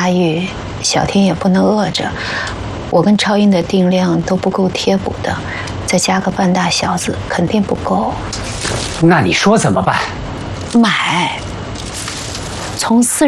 大狱，小天也不能饿着。我跟超英的定量都不够贴补的，再加个半大小子肯定不够。 那你说怎么办？ 买，从4